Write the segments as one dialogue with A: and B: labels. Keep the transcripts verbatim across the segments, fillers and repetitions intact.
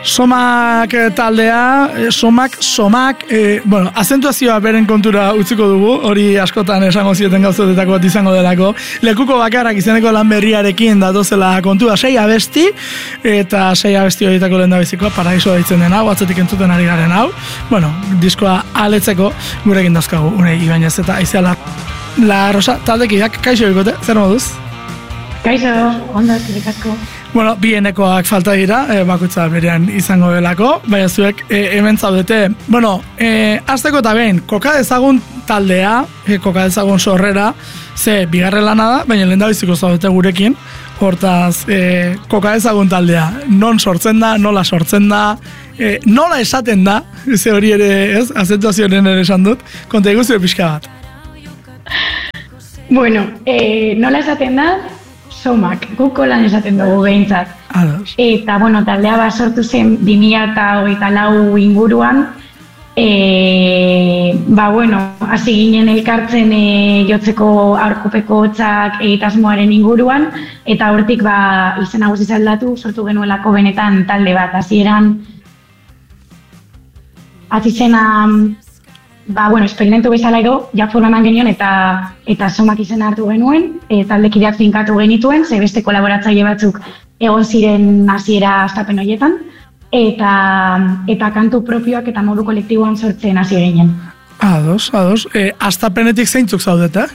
A: Somak taldea, somak, somak, e, bueno, azentuazioa beren kontura utziko dugu, hori askotan esango zieten gauzotetako bat izango delako. Lekuko bakarrak izeneko lan berriarekin datozela kontua, sei abesti, eta sei abesti horietako lehen da bizikoa, Paraisoa ditzen den hau, atzetik entzuten ari garen hau. Bueno, diskoa aletzeko gurekin dauzkagu, Unai Ibañez eta Aizea La, La Rosa taldekideak. Kaixo bikote, zer moduz?
B: Kaixo, ondo, eskerrik asko.
A: Bueno, bienekoak falta dira, e, bakoitza berean izango delako, baina zuek e, hemen zaudete. Bueno, e, azteko eta behin, koka dezagun taldea, e, koka dezagun sorrera, ze bigarren lana da, baina lehen da biziko zaudete gurekin, hortaz, e, koka dezagun taldea, non sortzen da, nola sortzen da, e, nola esaten da, ze hori ere ez, azentuazioaren ere esan dut, konta iguzio pixka bat.
B: Bueno, e, nola esaten da, somak, guko lan esaten dugu behintzat.
A: Ados.
B: Eta, bueno, taldea bat sortu zen bi mila hogeita lau inguruan. E, ba, bueno, hasi ginen elkartzen e, jotzeko aurkopeko hotzak egitasmoaren inguruan, eta hortik ba, izena guztiz aldatu, sortu genuelako benetan talde bat. Hasieran, hasi zena, ba, bueno, esperimentu bezala edo, jakfur eman genion eta eta somak izena hartu genuen, e, taldekideak finkatu genituen, ze beste kolaboratzaile batzuk egon ziren hasiera hastapen horietan, eta, eta kantu propioak eta modu kolektiboan sortzen hasi ginen.
A: Ados, ados. E, hastapenetik zeintzuk zaudete?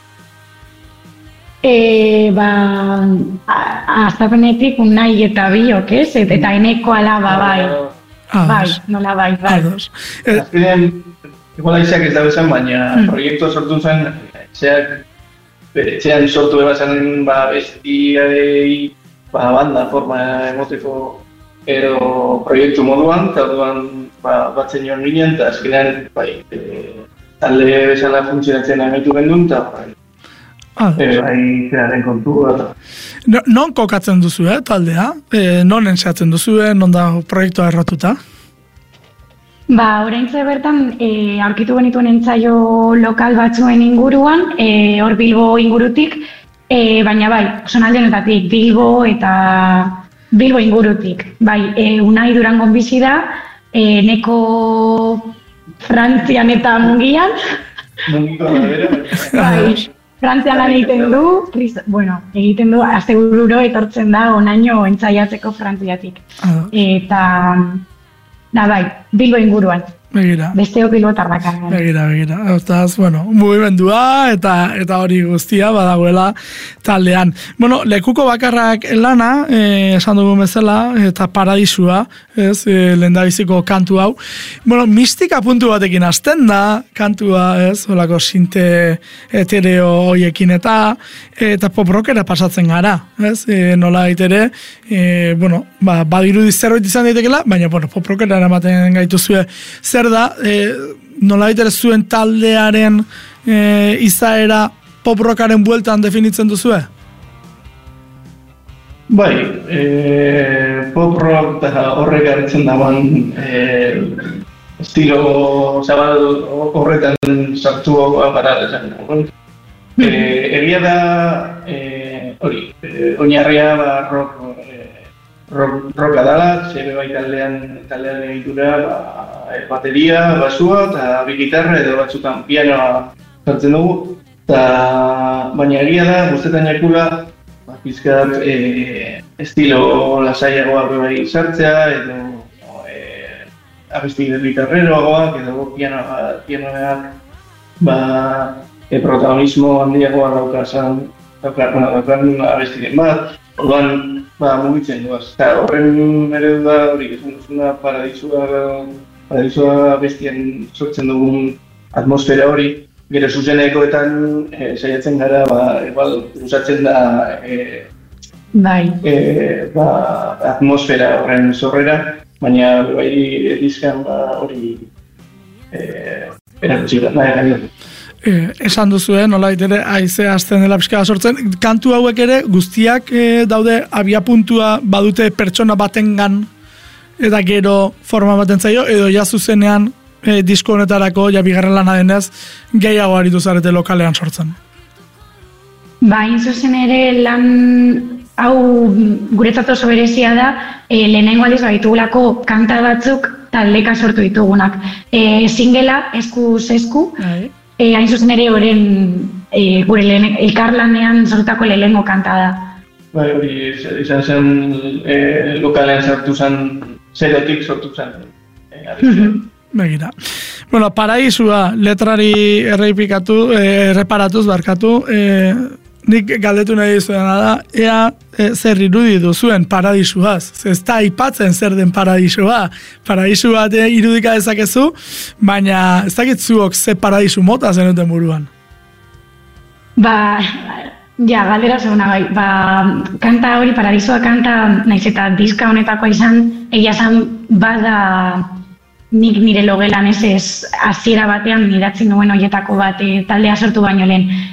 B: E, ba, hastapenetik Unai eta biok, ez? Eta eneko alaba, bai. Bai, nola bai, bai.
A: Ados.
C: Azkenean, igual aizeak ez da bezan, baina mm. proiektu sortu zen, aizeak beretzean sortu ebazen ba, bestiarei ba, banda forma emoteko edo proiektu moduan, eta orduan ba, batzen joan ginen, eta azkenean bai, e, talde bezala funtzionatzen amaitu gendun, eta bai, e, bai zeraren kontu.
A: No, non kokatzen duzu, eh, taldea? E, non entzatzen duzu, eh, non da proiektua erratuta?
B: Ba, oraintze bertan e, aurkitu genituen entzaio lokal batzuen inguruan, e, hor Bilbo ingurutik, e, baina bai, zonalde honetatik, Bilbo eta Bilbo ingurutik. Bai, e, Unai Durangon bizi da, e, neko Frantzian eta Mungian.
C: Mungiko da bera.
B: Bai, Frantzian lan egiten du, bueno, egiten du, astebururo etortzen da onaino entzaiatzeko Frantziatik. Eta... Da, bai, Bilbo inguruan.
A: Begira.
B: Besteok Bilbotarrak.
A: Begira, begira. Hortaz, bueno, mugimendua eta eta hori guztia badagoela taldean. Bueno, lekuko bakarrak lana, eh, esan dugun bezala, eta Paradisua, ez, eh, lehendabiziko kantu hau. Bueno, mistika puntu batekin hasten da, kantua, ez, holako sinte etereo hoiekin eta eta pop rockera pasatzen gara, ez, e, nola itere, e, bueno, ba, badirudi zerbait izan daitekela, baina, bueno, pop rockera eramaten gaituzue. Zer da, e, nola itere zuen taldearen e, izaera pop rockaren bueltan definitzen duzue?
C: Bai, e, pop rock eta horrek hartzen dagoen e, estilo zabal horretan sartu gara esan. E, egia da, e, hori, e, oinarria ba, rock, e, rock, rocka dala, zebe bai taldean, taldean egitura, ba, bateria, basua eta bi gitarra edo batzutan pianoa sartzen dugu. Ta, baina egia da, guztetan jakula, ba, pizkat e, estilo lasaiagoa bai sartzea edo e, abesti gitarreroagoak edo pianoa, pianoak, ba, e, protagonismo handiagoa daukazan, daukan abestiren bat, orduan ba, mugitzen duaz. Eta horren eredu da hori, esan duzuna Paradisua, Paradisua abestien sortzen dugun atmosfera hori, gero zuzenekoetan e, saiatzen gara, ba, igual, usatzen da e,
B: bai.
C: e, ba, atmosfera horren sorrera, baina bai edizkan ba, hori e, erakutsi da, nahi gani.
A: Eh, esan duzue, nola itere, haize hasten dela pixka sortzen, kantu hauek ere guztiak eh, daude abiapuntua badute pertsona batengan eta gero forma baten zaio, edo ja zuzenean eh, disko honetarako, ja bigarren lana denez, gehiago aritu zarete lokalean sortzen.
B: Ba, hain zuzen ere lan hau guretzat oso berezia da, e, lehenengo aldiz baitugulako kanta batzuk taldeka sortu ditugunak. E, singela, eskuz esku, e, hain zuzen ere horren e, gure lehen, elkarlanean sortutako lehenengo kanta da.
C: Bai, hori izan zen e, lokalean sortu zen, zerotik sortu zen. E,
A: Begira. Bueno, Paraisua letrari erreipikatu, eh, erreparatuz barkatu, eh, nik galdetu nahi dizuena da, ea e, zer irudi duzuen paradisuaz. Ez da aipatzen zer den paradisua. Paradisu bat irudika dezakezu, baina ez dakit zuok ze paradisu mota zenuten buruan.
B: Ba, ja, galdera zegoena bai. Ba, kanta hori, paradisua kanta, naiz eta diska honetakoa izan, egia esan bada nik nire logelan ez ez hasiera batean idatzi nuen horietako bat e, taldea sortu baino lehen.